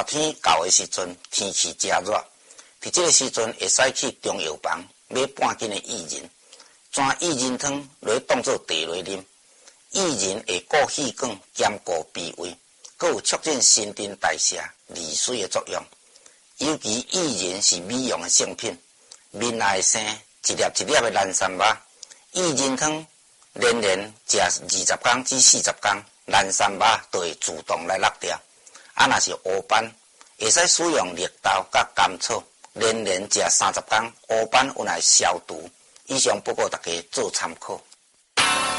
热天到的时阵，天气真热，伫这个时阵会使去中药房买半斤的薏仁，转薏仁汤来当做茶来啉。薏仁会固气管、兼顾脾胃，佫有促进新陈代谢、利水的作用。尤其薏仁是美容的圣品，面内生一粒一粒的蓝山麻，薏仁汤连食20天至40天，蓝山麻就会自动来落掉。若是黑斑，会使使用绿豆甲甘草，连食30天，黑斑有来消毒。以上不过大家做参考。